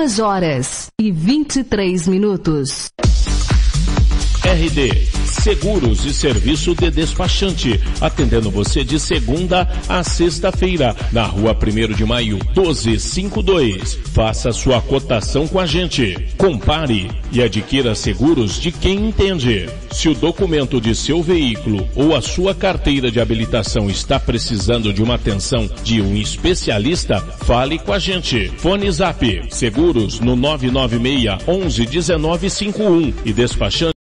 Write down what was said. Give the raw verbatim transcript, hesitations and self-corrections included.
duas horas e vinte e três minutos. R D, Seguros e Serviço de Despachante, atendendo você de segunda a sexta-feira, na rua primeiro de maio, doze cinquenta e dois. Faça sua cotação com a gente. Compare e adquira seguros de quem entende. Se o documento de seu veículo ou a sua carteira de habilitação está precisando de uma atenção de um especialista, fale com a gente. Fone Zap, seguros no nove nove seis, onze, dezenove, cinquenta e um e despachante